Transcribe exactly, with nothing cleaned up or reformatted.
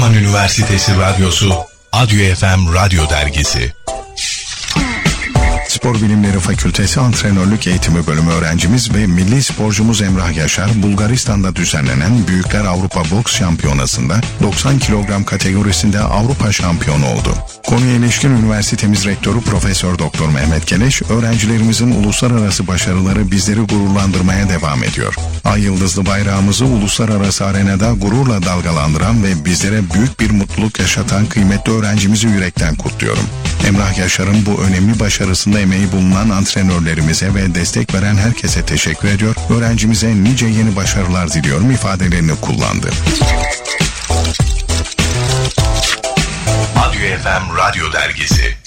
Adıyaman Üniversitesi Radyosu Adyo F M Radyo Dergisi. Spor Bilimleri Fakültesi Antrenörlük Eğitimi Bölümü öğrencimiz ve milli sporcumuz Emrah Yaşar, Bulgaristan'da düzenlenen Büyükler Avrupa Boks Şampiyonası'nda doksan kilogram kategorisinde Avrupa şampiyonu oldu. Konuya ilişkin üniversitemiz rektörü Profesör Doktor Mehmet Keleş, öğrencilerimizin uluslararası başarıları bizleri gururlandırmaya devam ediyor. Ay yıldızlı bayrağımızı uluslararası arenada gururla dalgalandıran ve bizlere büyük bir mutluluk yaşatan kıymetli öğrencimizi yürekten kutluyorum. Emrah Yaşar'ın bu önemli başarısında emeği bulunan antrenörlerimize ve destek veren herkese teşekkür ediyor. Öğrencimize nice yeni başarılar diliyorum ifadelerini kullandı. Adyo F M Radyo Dergisi.